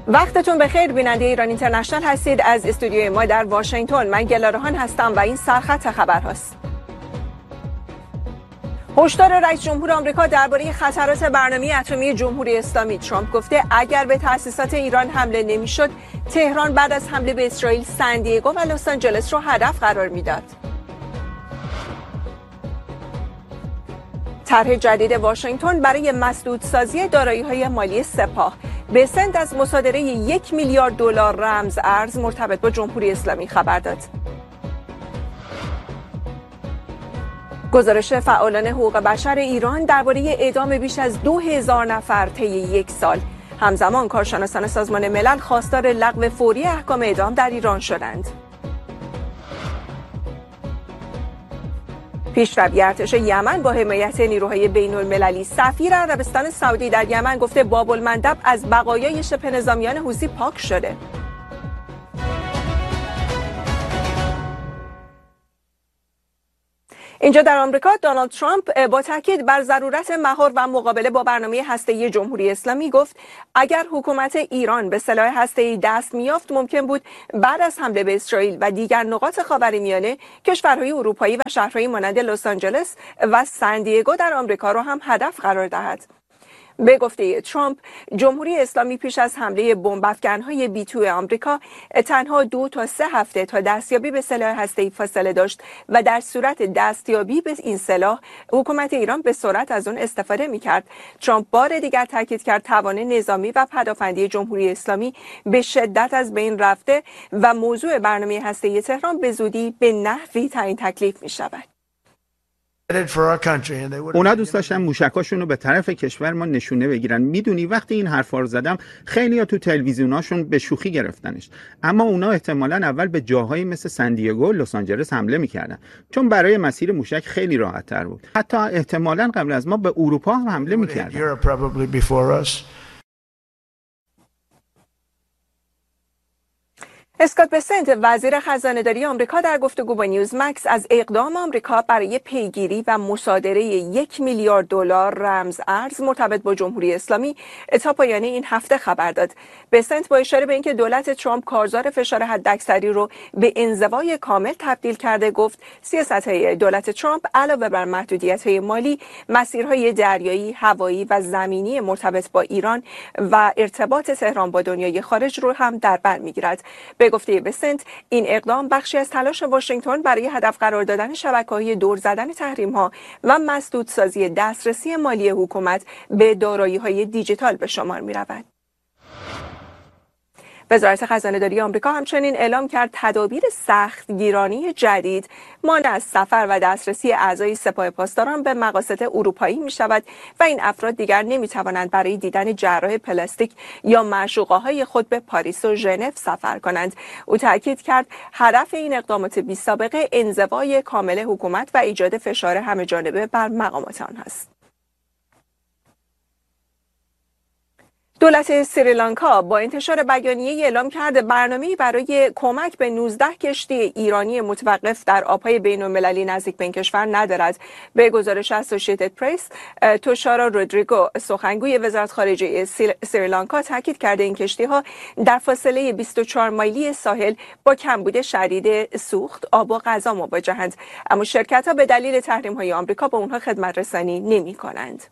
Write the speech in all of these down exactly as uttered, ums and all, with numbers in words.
وقتتون بخیر بیننده ایران اینترنشنال هستید. از استودیوی ما در واشنگتن من گلارهان هستم و این سرخط خبر هست. هشدار رئیس جمهور آمریکا درباره خطرات برنامه اتمی جمهوری اسلامی. ترامپ گفته اگر به تأسیسات ایران حمله نمیشد، تهران بعد از حمله به اسرائیل سن دیگو و لس آنجلس رو هدف قرار میداد. طرح جدید واشنگتن برای مسدودسازی دارایی‌های مالی سپاه. بسنت از مصادره یک میلیارد دلار رمز ارز مرتبط با جمهوری اسلامی خبر داد. گزارش فعالان حقوق بشر ایران درباره اعدام بیش از دو هزار نفر طی یک سال. همزمان کارشناسان سازمان ملل خواستار لغو فوری احکام اعدام در ایران شدند. پیشروی ارتش یمن با حمایت نیروهای بین المللی. سفیر عربستان سعودی در یمن گفته باب المندب از بقایای شبه نظامیان حوثی پاک شده. اینجا در آمریکا دونالد ترامپ با تاکید بر ضرورت مهار و مقابله با برنامه هسته‌ای جمهوری اسلامی گفت اگر حکومت ایران به سلاح هسته‌ای دست می‌یافت ممکن بود بعد از حمله به اسرائیل و دیگر نقاط خاورمیانه کشورهای اروپایی و شهرهای مانند لس آنجلس و سن دیگو در آمریکا را هم هدف قرار دهد. به گفته ترامپ، جمهوری اسلامی پیش از حمله بمب افکن‌های بی تو آمریکا تنها دو تا سه هفته تا دستیابی به سلاح هسته‌ای فاصله داشت و در صورت دستیابی به این سلاح حکومت ایران به سرعت از آن استفاده می‌کرد. ترامپ بار دیگر تاکید کرد توان نظامی و پدافندی جمهوری اسلامی به شدت از بین رفته و موضوع برنامه هسته‌ای تهران به زودی به نحوی تعیین تکلیف می‌شود. اونا دوست داشتن موشکاشون رو به طرف کشور ما نشونه بگیرن. میدونی وقتی این حرفا رو زدم خیلی‌ها تو تلویزیوناشون به شوخی گرفتنش، اما اونا احتمالاً اول به جاهایی مثل سن دیگو و لس آنجلس حمله میکردن چون برای مسیر موشک خیلی راحت‌تر بود. حتی احتمالاً قبل از ما به اروپا هم حمله میکردن. اسکات بسنت وزیر خزانه‌داری آمریکا در گفتگو با نیوز مکس از اقدام آمریکا برای پیگیری و مصادره یک میلیارد دلار رمز ارز مرتبط با جمهوری اسلامی تا پایان این هفته خبر داد. بسنت با اشاره به اینکه دولت ترامپ کارزار فشار حداکثری رو به انزوای کامل تبدیل کرده گفت سیاست‌های دولت ترامپ علاوه بر محدودیت‌های مالی، مسیرهای دریایی، هوایی و زمینی مرتبط با ایران و ارتباط تهران با دنیای خارج رو هم در بر می‌گیرد. به گفته بسنت این اقدام بخشی از تلاش واشنگتن برای هدف قرار دادن شبکه‌های دور زدن تحریم‌ها و مسدودسازی دسترسی مالی حکومت به دارایی‌های دیجیتال به شمار می‌رود. وزارت خزانه‌داری آمریکا همچنین اعلام کرد تدابیر سختگیرانه جدید مانع از سفر و دسترسی اعضای سپاه پاسداران به مقاصد اروپایی می شود و این افراد دیگر نمی توانند برای دیدن جراح پلاستیک یا معشوقه‌های خود به پاریس و ژنو سفر کنند. او تاکید کرد هدف این اقدامات بی سابقه انزوای کامل حکومت و ایجاد فشار همه‌جانبه بر مقامات آن است. دولت سریلانکا با انتشار بیانیه‌ای اعلام کرد برنامه‌ای برای کمک به نوزده کشتی ایرانی متوقف در آب‌های بین‌المللی نزدیک به این کشور ندارد. به گزارش اسوسییتد پرس، توشارا رودریگو سخنگوی وزارت خارجه سریلانکا تاکید کرده این کشتی‌ها در فاصله بیست و چهار مایلی ساحل با کمبود شدید سوخت، آب و غذا مواجهند، اما شرکت‌ها به دلیل تحریم‌های آمریکا به اونها خدمت رسانی نمی‌کنند.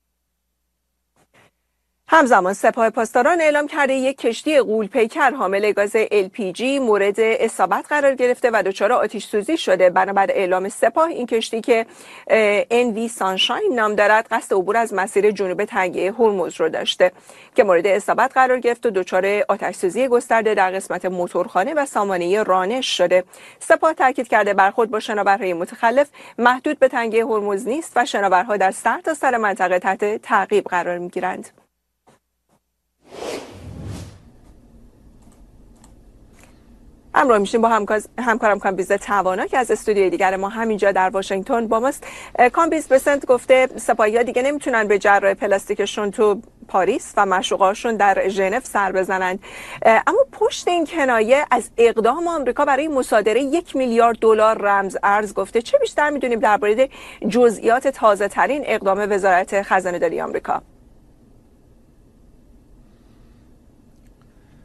همزمان سپاه پاسداران اعلام کرده یک کشتی غول‌پیکر حامل گاز ال پی جی مورد اصابت قرار گرفته و دچار آتش سوزی شده. بنابر اعلام سپاه این کشتی که ان وی سانشاین نام دارد قصد عبور از مسیر جنوب تنگه هرمز رو داشته که مورد اصابت قرار گرفت و دچار آتش سوزی گسترده در قسمت موتورخانه و سامانه رانش شده. سپاه تاکید کرده برخورد با شناورهای متخلف محدود به تنگه هرمز نیست و شناورها در سرتاسر منطقه تحت تعقیب قرار می‌گیرند. همراه میشیم با همکارم کامبیز توانا که از استودیوی دیگر ما همینجا در واشنگتن با ماست. کامبیز بسنت گفته سپاهی‌ها دیگه نمیتونن به جراح پلاستیکشون تو پاریس و معشوقاشون در ژنو سر بزنند، اما پشت این کنایه از اقدام آمریکا برای مصادره یک میلیارد دلار رمز ارز گفته. چه بیشتر میدونیم درباره جزئیات تازه ترین اقدام وزارت خزانه‌داری آمریکا؟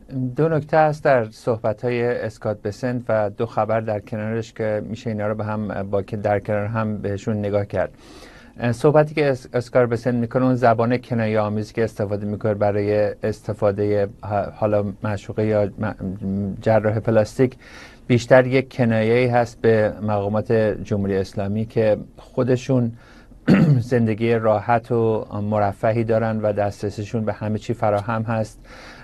دو نکته هست در صحبت‌های اسکات بسنت و دو خبر در کنارش که میشه اینا رو به هم با که در کنار هم بهشون نگاه کرد. صحبتی که اسکات بسنت میکنه اون زبان کنایه آمیزی که استفاده میکنه برای استفاده حالا معشوقه یا جراح پلاستیک بیشتر یک کنایه‌ای هست به مقامات جمهوری اسلامی که خودشون زندگی راحت و مرفهی دارن و دسترسیشون به همه چی فراهم هست،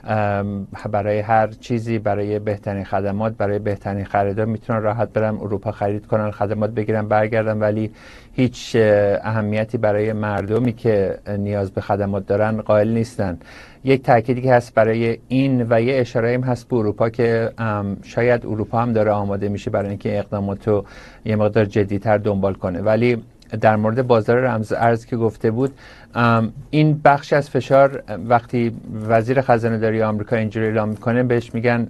برای هر چیزی، برای بهترین خدمات، برای بهترین خریدار میتونن راحت برن اروپا خرید کنن، خدمات بگیرن برگردن، ولی هیچ اهمیتی برای مردمی که نیاز به خدمات دارن قائل نیستن. یک تأکیدی که هست برای این و یه اشاره هم هست به اروپا که شاید اروپا هم داره آماده میشه برای اینکه اقداماتو یه مقدار جدی‌تر دنبال کنه. ولی در مورد بازار رمز ارز که گفته بود، این بخش از فشار وقتی وزیر خزانه داری آمریکا اینجوری اعلام میکنه بهش میگن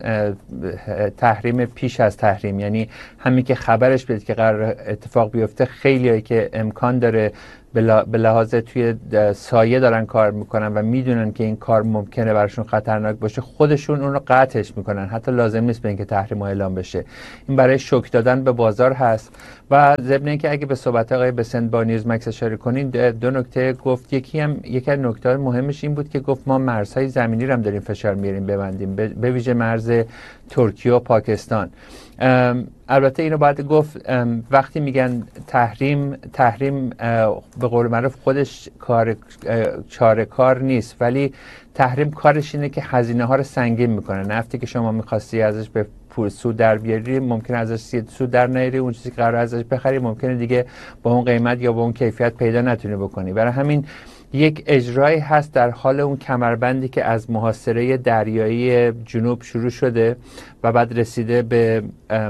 تحریم پیش از تحریم، یعنی همین که خبرش بدید که قرار اتفاق بیفته، خیلیایی که امکان داره به لحاظ توی سایه دارن کار میکنن و میدونن که این کار ممکنه براشون خطرناک باشه، خودشون اون رو قطعش میکنن، حتی لازم نیست به اینکه تحریم اعلام بشه. این برای شوک دادن به بازار هست. و ضمن اینکه اگه به صحبت آقای بسنت با نیوز مکس اشاره کنین، دو نکته گفت. یکی هم یکی از نکات مهمش این بود که گفت ما مرزهای زمینی رو هم داریم فشار میاریم ببندیم، به ویژه مرز ترکیه و پاکستان. البته اینو باید گفت وقتی میگن تحریم تحریم به قول معروف خودش کار چاره کار نیست، ولی تحریم کارش اینه که هزینه ها رو سنگین میکنه. نفتی که شما میخواستی ازش به پول سود در بیاری ممکنه ازش سود در نیاری، اون چیزی که قرار ازش بخری ممکنه دیگه با اون قیمت یا با اون کیفیت پیدا نتونی بکنی. برای همین یک اجرایی هست در حال اون کمربندی که از محاصره دریایی جنوب شروع شده و بعد رسیده به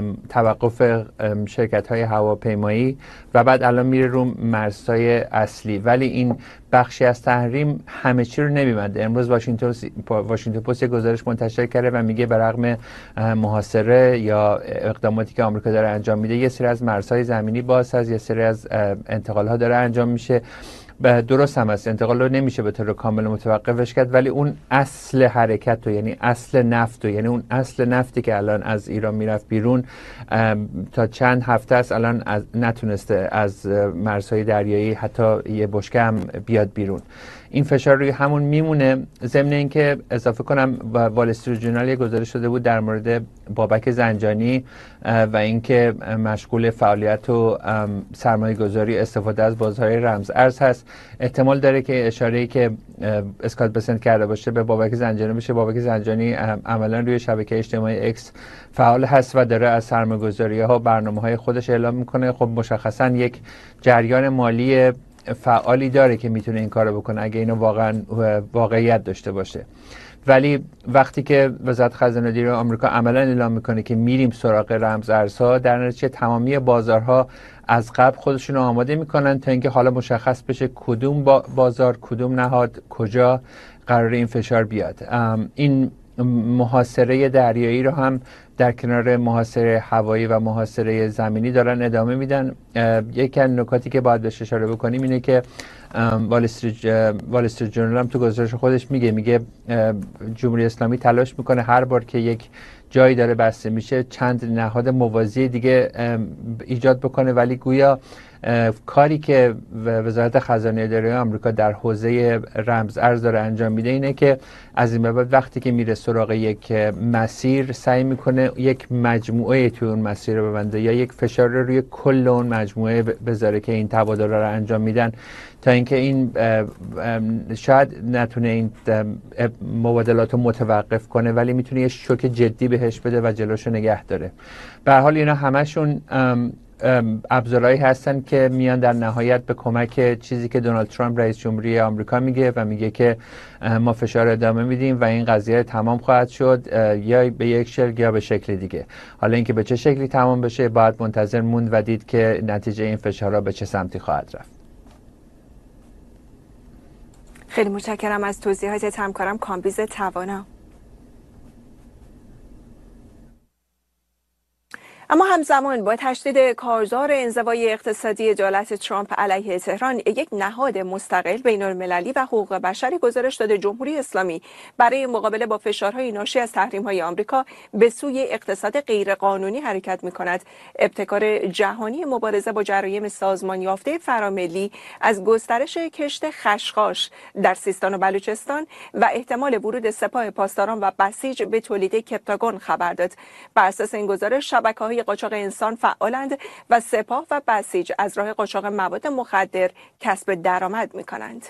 توقف شرکت‌های هواپیمایی و بعد الان میره رو مرزهای اصلی. ولی این بخشی از تحریم همه چی رو نمی‌بنده. امروز واشنگتن واشنگتن پست یک گزارش منتشر کرده و میگه برغم محاصره یا اقداماتی که آمریکا داره انجام میده، یه سری از مرزهای زمینی باز هست، یه سری از انتقال‌ها داره انجام میشه. درست هم است، انتقال رو نمیشه به طور کامل متوقفش کرد، ولی اون اصل حرکت رو، یعنی اصل نفت رو، یعنی اون اصل نفتی که الان از ایران میرفت بیرون تا چند هفته است الان از نتونسته از مرزهای دریایی حتی یه بشکه هم بیاد بیرون. این فشار روی همون میمونه. ضمن اینکه اضافه کنم وال استریت ژورنال یه گزارش شده بود در مورد بابک زنجانی و اینکه مشغول فعالیت و سرمایه گذاری استفاده از بازارهای رمز ارز هست. احتمال داره که اشاره‌ای که اسکات بسنت کرده باشه به بابک زنجانی بشه. بابک زنجانی عملا روی شبکه اجتماعی اکس فعال هست و داره از سرمایه گذاری‌ها و برنامه‌های خودش اعلام میکنه. خب مشخصا یک جریان مالی فعالی داره که میتونه این کارو بکنه اگه اینو واقعا واقعیت داشته باشه. ولی وقتی که وزارت خزانه داری آمریکا عملا اعلام میکنه که میریم سراغ رمز ارزها، در نتیجه تمامی بازارها از قبل خودشون رو آماده میکنن تا اینکه حالا مشخص بشه کدوم بازار، کدوم نهاد، کجا قرار این فشار بیاد. این محاصره دریایی رو هم در کنار محاصره هوایی و محاصره زمینی دارن ادامه میدن. یکی از نکاتی که باید بهش اشاره بکنیم اینه که وال استریت ژورنال هم تو گزارش خودش میگه میگه جمهوری اسلامی تلاش میکنه هر بار که یک جایی داره بسته میشه چند نهاد موازی دیگه ایجاد بکنه، ولی گویا کاری که وزارت خزانه داری آمریکا در حوزه رمز ارز داره انجام میده اینه که از این به بعد وقتی که میره سراغ یک مسیر سعی میکنه یک مجموعه توی اون مسیر رو ببنده یا یک فشار رو روی کل اون مجموعه بذاره که این تبادل رو انجام میدن، تا اینکه این شاید نتونه این مبادلات رو متوقف کنه ولی میتونه یه شوک جدی بهش بده و جلوشو نگه داره. به هر حال اینا همشون ابزارهایی هستن که میان در نهایت به کمک چیزی که دونالد ترامپ رئیس جمهوری آمریکا میگه و میگه که ما فشار ادامه میدیم و این قضیه تمام خواهد شد یا به یک شکل یا به شکل دیگه. حالا اینکه به چه شکلی تمام بشه باید منتظر موند و دید که نتیجه این فشارها به چه سمتی خواهد رفت. خیلی متشکرم از توضیحات همکارم کامبیز توانا. اما همزمان با تشدید کارزار انزوای اقتصادی دولت ترامپ علیه تهران، یک نهاد مستقل بین‌المللی و حقوق بشری گزارش داده جمهوری اسلامی برای مقابله با فشارهای ناشی از تحریم‌های آمریکا به سوی اقتصاد غیرقانونی حرکت می‌کند. ابتکار جهانی مبارزه با جرایم سازمان یافته فراملی از گسترش کشت خشخاش در سیستان و بلوچستان و احتمال ورود سپاه پاسداران و بسیج به تولید کپتاگون خبر داد. بر اساس این گزارش، شبکه‌های قاچاق انسان فعالند و سپاه و بسیج از راه قاچاق مواد مخدر کسب درآمد می‌کنند.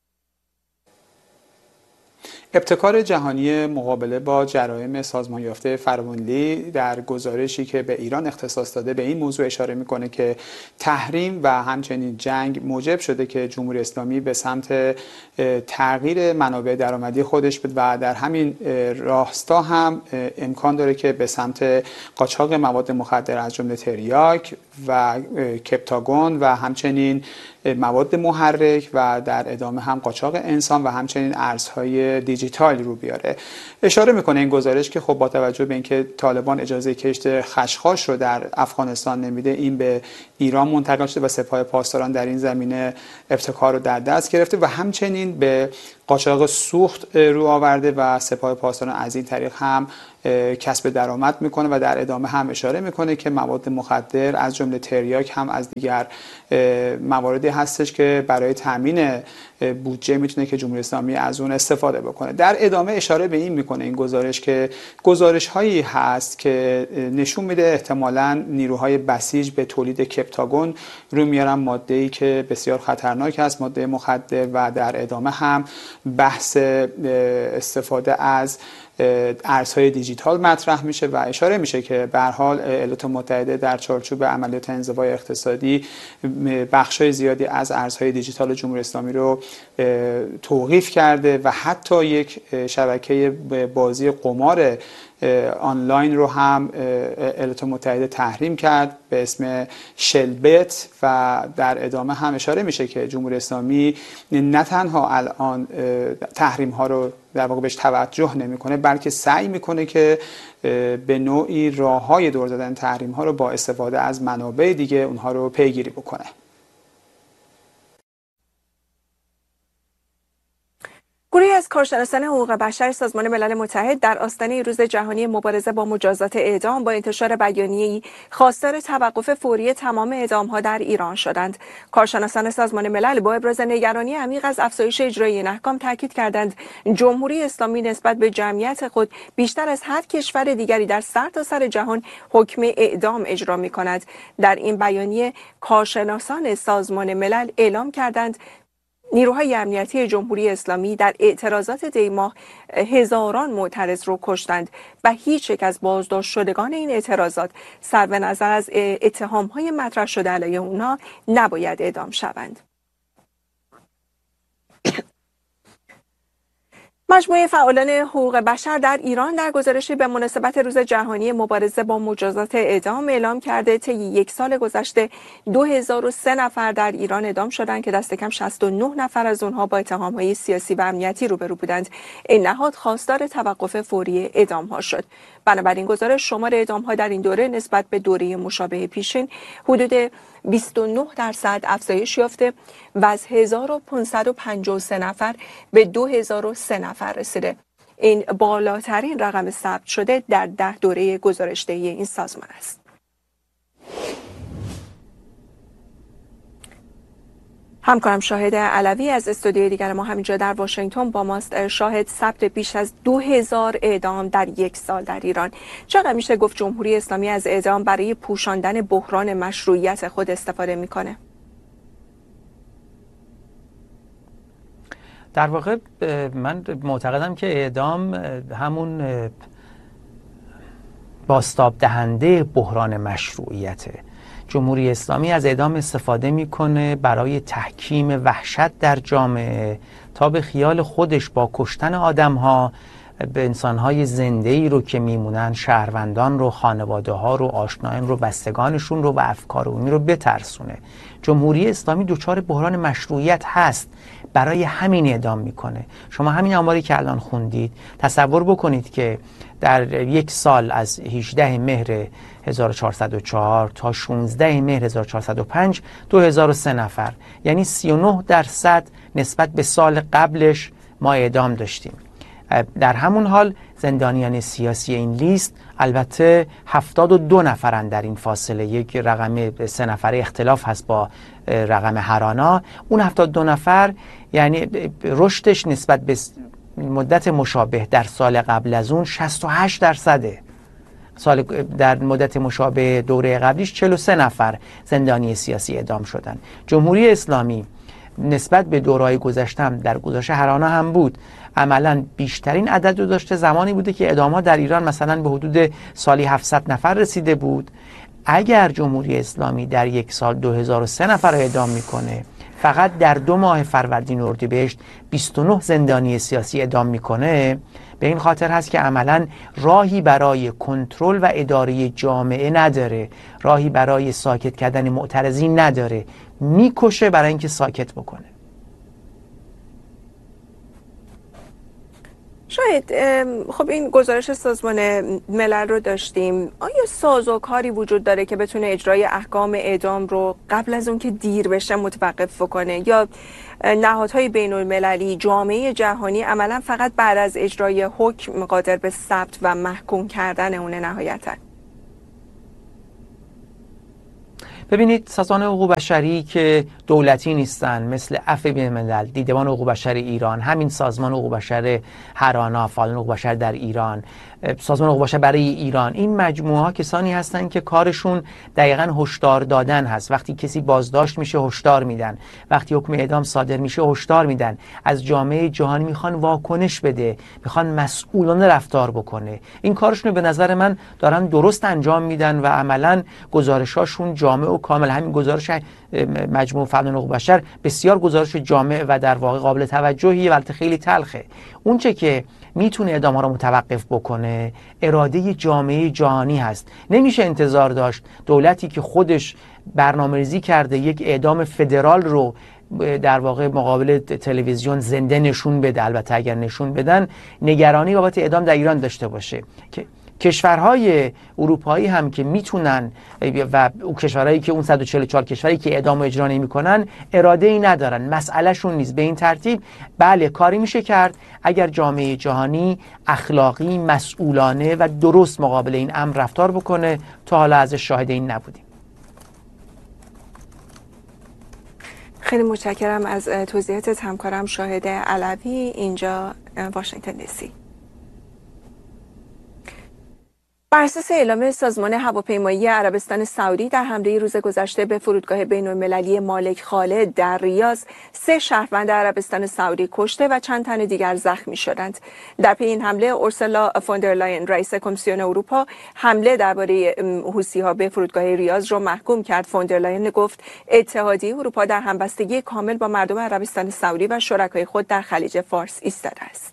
ابتکار جهانی مقابله با جرایم سازمان یافته فراملی در گزارشی که به ایران اختصاص داده به این موضوع اشاره میکنه که تحریم و همچنین جنگ موجب شده که جمهوری اسلامی به سمت تغییر منابع درآمدی خودش بده و در همین راستا هم امکان داره که به سمت قاچاق مواد مخدر از جمله تریاک و کپتاگون و همچنین مواد محرک و در ادامه هم قاچاق انسان و همچنین ارزهای دیجیتال رو بیاره. اشاره میکنه این گزارش که خب با توجه به اینکه طالبان اجازه کشت خشخاش رو در افغانستان نمیده، این به ایران منتقل شده و سپاه پاسداران در این زمینه ابتکار رو در دست گرفته و همچنین به قاچاق سوخت رو آورده و سپاه پاسداران از این طریق هم کسب درآمد میکنه و در ادامه هم اشاره میکنه که مواد مخدر از جمله تریاک هم از دیگر مواردی هستش که برای تامین بودجه میتونه که جمهوری اسلامی از اون استفاده بکنه. در ادامه اشاره به این میکنه این گزارش که گزارش هایی هست که نشون میده احتمالاً نیروهای بسیج به تولید کپتاگون رو میارن، ماده‌ای که بسیار خطرناک است، ماده مخدر، و در ادامه هم بحث استفاده از ارزهای دیجیتال مطرح میشه و اشاره میشه که به هر حال ایالات متحده در چارچوب عملیات انزوای اقتصادی بخشای زیادی از ارزهای دیجیتال جمهوری اسلامی رو توقیف کرده و حتی یک شبکه بازی قمار آنلاین رو هم ایالات متحده تحریم کرد به اسم شلبت و در ادامه هم اشاره میشه که جمهوری اسلامی نه تنها الان تحریم ها رو در واقع بهش توجه نمیکنه، بلکه سعی میکنه که به نوعی راههای دور زدن تحریم ها رو با استفاده از منابع دیگه اونها رو پیگیری بکنه. گروهی از کارشناسان حقوق بشر سازمان ملل متحد در آستانه روز جهانی مبارزه با مجازات اعدام با انتشار بیانیه‌ای خواستار توقف فوری تمام اعدام‌ها در ایران شدند. کارشناسان سازمان ملل با ابراز نگرانی عمیق از افزایش اجرای این احکام تاکید کردند جمهوری اسلامی نسبت به جمعیت خود بیشتر از هر کشور دیگری در سرتاسر جهان حکم اعدام اجرا می‌کند. در این بیانیه کارشناسان سازمان ملل اعلام کردند نیروهای امنیتی جمهوری اسلامی در اعتراضات دیماه هزاران معترض رو کشتند و هیچ یک از بازداشت شدگان این اعتراضات صرف نظر از اتهام‌های مطرح شده علیه اونا نباید اعدام شوند. مجموعه فعالان حقوق بشر در ایران در گزارشی به مناسبت روز جهانی مبارزه با مجازات اعدام اعلام کرده طی یک سال گذشته دو هزار و سه نفر در ایران اعدام شدند که دست کم شصت و نه نفر از آنها با اتهام‌های سیاسی و امنیتی روبرو بودند. این نهاد خواستار توقف فوری اعدام‌ها شد. بنابراین گزارش شمار اعدام‌ها در این دوره نسبت به دوره مشابه پیشین حدود بیست و نه درصد افزایش یافته و از هزار و پانصد و پنجاه و سه نفر به دو هزار و سه نفر رسیده. این بالاترین رقم ثبت شده در ده دوره گزارش‌دهی این سازمان است. همکارم شاهد علوی از استودیوی دیگر ما همینجا در واشنگتن با ماست. شاهد، ثبت بیش از دو هزار اعدام در یک سال در ایران. چقدر میشه گفت جمهوری اسلامی از اعدام برای پوشاندن بحران مشروعیت خود استفاده میکنه؟ در واقع من معتقدم که اعدام همون بازتاب دهنده بحران مشروعیته. جمهوری اسلامی از اعدام استفاده میکنه برای تحکیم وحشت در جامعه تا به خیال خودش با کشتن آدم ها به انسانهای زنده‌ای رو که میمونن، شهروندان رو، خانواده ها رو، آشنایان رو، بستگانشون رو و افکار عمومی رو بترسونه. جمهوری اسلامی دچار بحران مشروعیت هست، برای همین اعدام میکنه. شما همین آماری که الان خوندید تصور بکنید که در یک سال از هجدهم مهر هزار و چهارصد و چهار تا شانزدهم مهر هزار و چهارصد و پنج دو هزار و سه نفر، یعنی سی و نه درصد نسبت به سال قبلش ما اعدام داشتیم. در همون حال زندانیان سیاسی این لیست البته هفتاد و دو نفرن در این فاصله، یک رقم سه نفره اختلاف هست با رقم هرانا. اون هفتاد و دو نفر یعنی رشدش نسبت به مدت مشابه در سال قبل از اون شصت و هشت درصده. سال در مدت مشابه دوره قبلیش چهل و سه نفر زندانی سیاسی اعدام شدن. جمهوری اسلامی نسبت به دورهای گذشته هم در گذشته هرانا هم بود، عملا بیشترین عدد رو داشته. زمانی بوده که اعدامات در ایران مثلا به حدود سالی هفتصد نفر رسیده بود. اگر جمهوری اسلامی در یک سال دو هزار و سه نفر اعدام میکنه، فقط در دو ماه فروردین و اردیبهشت بیست و نه زندانی سیاسی اعدام میکنه، به این خاطر هست که عملا راهی برای کنترل و اداره جامعه نداره، راهی برای ساکت کردن معترضین نداره، میکشه برای اینکه ساکت بکنه. شاید خب این گزارش سازمان ملل رو داشتیم، آیا سازوکاری وجود داره که بتونه اجرای احکام اعدام رو قبل از اون که دیر بشه متوقف بکنه، یا نهادهای بین المللی، جامعه جهانی عملا فقط بعد از اجرای حکم قادر به ثبت و محکوم کردن اون نهایتاً؟ ببینید، سازمان حقوق بشری که دولتی نیستن، مثل عفو بین الملل، دیدبان حقوق بشر ایران، همین سازمان حقوق بشر هرانا، فعالان حقوق بشر در ایران، سازمان حقوق بشر برای ایران، این مجموعه ها کسانی هستن که کارشون دقیقاً هشدار دادن هست. وقتی کسی بازداشت میشه هشدار میدن، وقتی حکم اعدام صادر میشه هشدار میدن. از جامعه جهانی میخوان واکنش بده، میخوان مسئولانه رفتار بکنه. این کارشون به نظر من دارن درست انجام میدن و عملاً گزارشاشون جامع و کامل. همین گزارش مجموعه فعالان حقوق بشر بسیار گزارش جامع و در واقع قابل توجهیه، البته خیلی تلخه. اونچه که میتونه اعدام ها رو متوقف بکنه اراده جامعه جهانی هست. نمیشه انتظار داشت دولتی که خودش برنامه‌ریزی کرده یک اعدام فدرال رو در واقع مقابل تلویزیون زنده نشون بده، البته اگر نشون بدن، نگرانی بابت اعدام در ایران داشته باشه. که کشورهای اروپایی هم که میتونن و کشورهایی که اون صد و چهل و چهار کشوری که اعدام اجرا نمیکنن اراده ای ندارن، مسئله شون نیست. به این ترتیب بله کاری میشه کرد اگر جامعه جهانی اخلاقی، مسئولانه و درست مقابل این امر رفتار بکنه. تا حالا ازش شاهد این نبودیم. خیلی متشکرم از توضیحاتت همکارم شاهد علوی اینجا واشنگتن دی سی. بر اساس اعلام سازمان هواپیمایی عربستان سعودی، در حمله روز گذشته به فرودگاه بین‌المللی مالک خالد در ریاض، سه شهروند عربستان سعودی کشته و چند تن دیگر زخمی شدند. در پی این حمله، اورسولا فوندرلاین، رئیس کمیسیون اروپا، حمله درباره حوثی‌ها به فرودگاه ریاض را محکوم کرد. فوندرلاین گفت اتحادیه اروپا در همبستگی کامل با مردم عربستان سعودی و شرکای خود در خلیج فارس ایستاده است.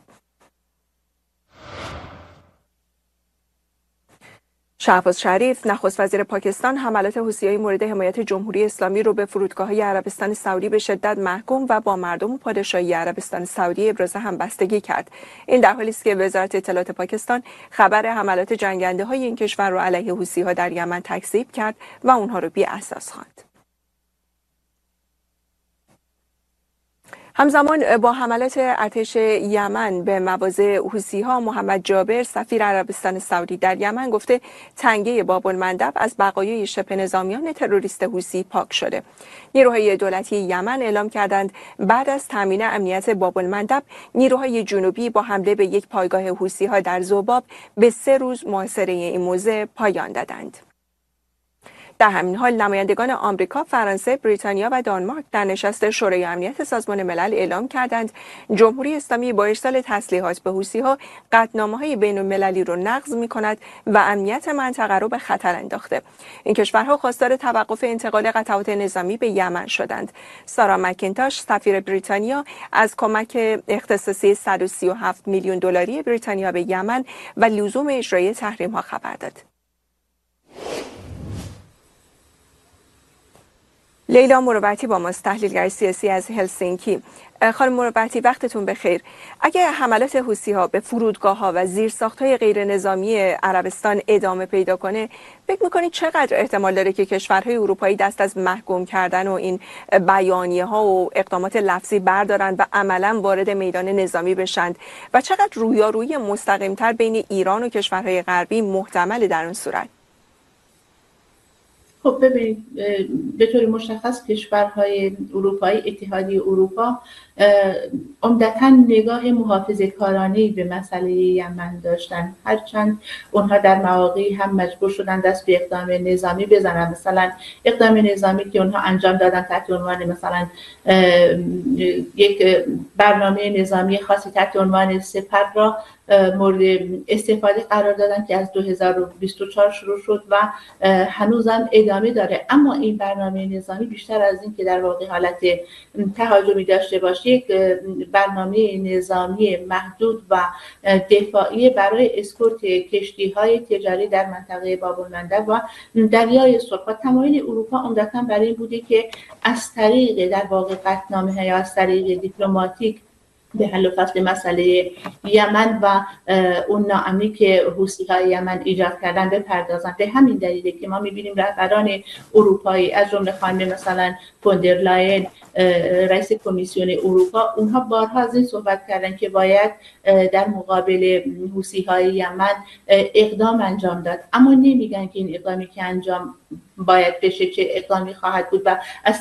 شهباز شریف، نخست وزیر پاکستان، حملات حوثی‌های مورد حمایت جمهوری اسلامی رو به فرودگاه‌های عربستان سعودی به شدت محکوم و با مردم و پادشاهی عربستان سعودی ابراز همبستگی کرد. این در حالی است که وزارت اطلاعات پاکستان خبر حملات جنگنده‌های این کشور رو علیه حوثی‌ها در یمن تکذیب کرد و اونها رو بی‌اساس خواند. همزمان با حملات ارتش یمن به مواضع حوثی‌ها، محمد جابر، سفیر عربستان سعودی در یمن، گفته تنگه باب المندب از بقایای شبه نظامیان تروریست حوثی پاک شده. نیروهای دولتی یمن اعلام کردند بعد از تامین امنیت باب المندب، نیروهای جنوبی با حمله به یک پایگاه حوثی‌ها در ذوباب به سه روز محاصره این موضع پایان دادند. در همین حال نمایندگان آمریکا، فرانسه، بریتانیا و دانمارک در نشست شورای امنیت سازمان ملل اعلام کردند جمهوری اسلامی با ارسال تسلیحات به حوثی‌ها قطعنامه‌های بین‌المللی را نقض می‌کند و امنیت منطقه را به خطر انداخته. این کشورها خواستار توقف انتقال قطعات نظامی به یمن شدند. سارا مکینتاش، سفیر بریتانیا، از کمک اختصاصی صد و سی و هفت میلیون دلاری بریتانیا به یمن و لزوم اجرای تحریم‌ها خبر داد. لیلا مروتی با ماست، تحلیلگر سیاسی از هلسینکی. خانم مروتی وقتتون بخیر. اگر حملات حوثی‌ها به فرودگاه‌ها و زیرساخت‌های غیر نظامی عربستان ادامه پیدا کنه، فکر می‌کنید چقدر احتمال داره که کشورهای اروپایی دست از محکوم کردن و این بیانیه‌ها و اقدامات لفظی بردارن و عملاً وارد میدان نظامی بشن و چقدر رویارویی مستقیم‌تر بین ایران و کشورهای غربی محتمل در اون صورت؟ خب ببینید، به طور مشخص کشورهای اروپایی، اتحادیه اروپا عمدتاً نگاه محافظه‌کارانه‌ای به مسئله یمن داشتن، هرچند اونها در مواقعی هم مجبور شدن دست به اقدام نظامی بزنن. مثلا اقدام نظامی که اونها انجام دادن تحت عنوان مثلا یک برنامه نظامی خاصی تحت عنوان سپر را مورد استفاده قرار دادن که از دو هزار و بیست و چهار شروع شد و هنوزم ادامه داره. اما این برنامه نظامی بیشتر از این که در واقع حالت تهاجمی داشته باشه، یک برنامه نظامی محدود و دفاعی برای اسکورت کشتی‌های تجاری در منطقه باب‌المندب و دریای سرخ. تمایل اروپا عمدتاً برای این بوده که از طریق در واقع قطعنامه‌ها یا از طریق دیپلماتیک به حل و فصل مسئله یمن و اون ناامنی که حوثی‌های یمن ایجاد کردن بپردازن. به همین دلیله که ما می‌بینیم رهبران اروپایی از جمله خانم مثلا فوندر لاین، رئیس کمیسیون اروپا، اونها بارها از این صحبت کردن که باید در مقابل حوثی‌های یمن اقدام انجام داد، اما نمیگن که این اقدامی که انجام باید بشه چه اقدامی خواهد بود و از